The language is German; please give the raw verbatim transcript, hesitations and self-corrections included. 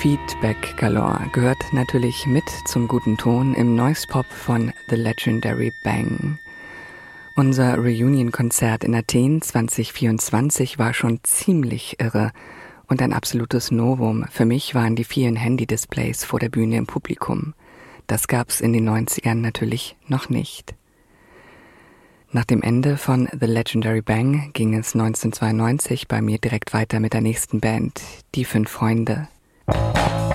Feedback Galore gehört natürlich mit zum guten Ton im Noise Pop von The Legendary Bang. Unser Reunion-Konzert in Athen zwanzig vierundzwanzig war schon ziemlich irre und ein absolutes Novum. Für mich waren die vielen Handy-Displays vor der Bühne im Publikum. Das gab's in den neunzigern natürlich noch nicht. Nach dem Ende von The Legendary Bang ging es neunzehnhundertzweiundneunzig bei mir direkt weiter mit der nächsten Band, die Fünf Freunde.